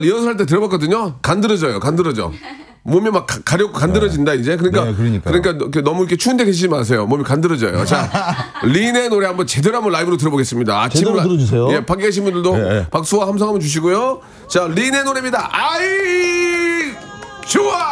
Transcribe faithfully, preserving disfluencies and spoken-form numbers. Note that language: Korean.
리허설 때 들어봤거든요. 간드러져요. 간드러져. 몸이 막 가, 가렵고 간드러진다 이제. 그러니까 네, 그러니까요. 그러니까 이렇게 너무 이렇게 추운데 계시지 마세요. 몸이 간드러져요. 자, 린의 노래 한번 제대로 한번 라이브로 들어보겠습니다. 아침 제대로 라- 들어주세요. 예, 밖에 계신 분들도 네. 박수와 함성 한번 주시고요. 자, 린의 노래입니다. 아이 좋아.